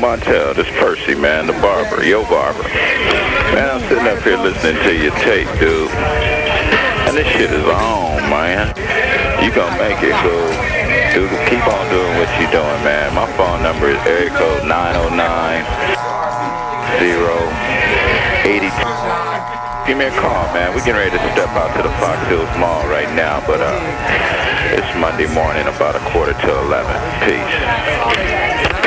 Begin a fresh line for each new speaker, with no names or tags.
Montel, this Percy, man, the barber, your barber. Man, I'm sitting up here listening to your tape, dude. And this shit is on, man. You gonna make it, dude. Dude, keep on doing what you doing, man. My phone number is area code 909-082. Give me a call, man. We're getting ready to step out to the Fox Hills Mall right now, but it's Monday morning, about 11:15. Peace.